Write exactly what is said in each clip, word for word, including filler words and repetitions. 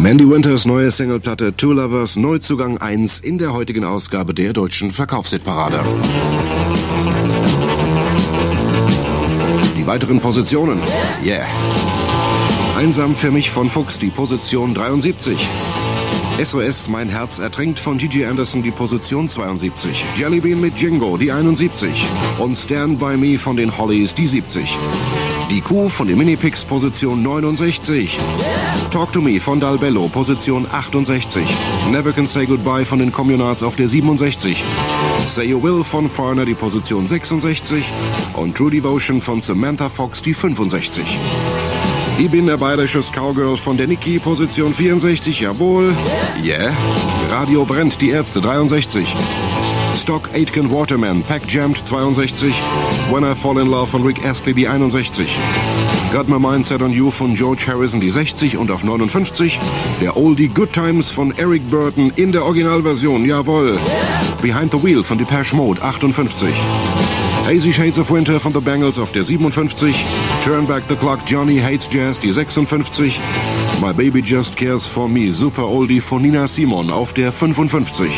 Mandy Winters neue Singleplatte Two Lovers, Neuzugang eins in der heutigen Ausgabe der deutschen Verkaufshitparade. Die weiteren Positionen. Yeah. Einsam für mich von Fuchs, die Position dreiundsiebzig. S O S, mein Herz ertrinkt von Gigi Anderson, die Position zweiundsiebzig. Jellybean mit Jingo, die einundsiebzig. Und Stand By Me von den Hollies, die siebzig. Die Kuh von den Minipix, Position neunundsechzig. Talk to Me von Dalbello, Position achtundsechzig. Never Can Say Goodbye von den Communards auf der siebenundsechzig. Say You Will von Foreigner, die Position sechsundsechzig. Und True Devotion von Samantha Fox, die fünfundsechzig. Ich bin der bayerische Cowgirl von der Niki, Position vierundsechzig, jawohl. Yeah. Radio brennt, die Ärzte, dreiundsechzig. Stock Aitken Waterman, Pack Jammed, zweiundsechzig. When I Fall in Love von Rick Astley, die einundsechzig. Got My Mind Set on You von George Harrison, die sechzig. Und auf neunundfünfzig der Oldie Good Times von Eric Burton in der Originalversion, jawohl. Behind the Wheel von Depeche Mode, achtundfünfzig. Hazy Shades of Winter von The Bangles auf der siebenundfünfzig. Turn Back the Clock, Johnny Hates Jazz, die sechsundfünfzig. My Baby Just Cares for Me, Super Oldie von Nina Simon auf der fünfundfünfzig.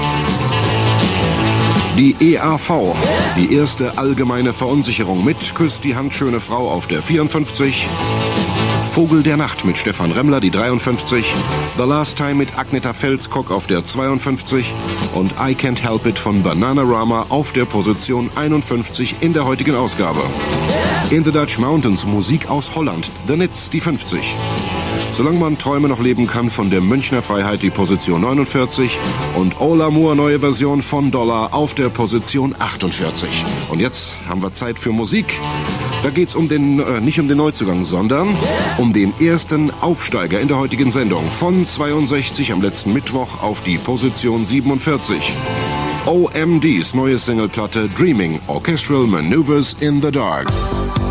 Die E A V, die erste allgemeine Verunsicherung mit Küsst die Handschöne Frau auf der vierundfünfzig. Vogel der Nacht mit Stefan Remmler, die dreiundfünfzig. The Last Time mit Agneta Felskog auf der zweiundfünfzig. Und I Can't Help It von Bananarama auf der Position einundfünfzig in der heutigen Ausgabe. In the Dutch Mountains, Musik aus Holland, The Nits, die fünfzig. Solange man Träume noch leben kann von der Münchner Freiheit, die Position neunundvierzig. Und All Amour, neue Version von Dollar auf der Position achtundvierzig. Und jetzt haben wir Zeit für Musik. Da geht's um den, äh, nicht um den Neuzugang, sondern um den ersten Aufsteiger in der heutigen Sendung. Von zweiundsechzig am letzten Mittwoch auf die Position siebenundvierzig. O M Ds neue Singleplatte Dreaming, Orchestral Maneuvers in the Dark.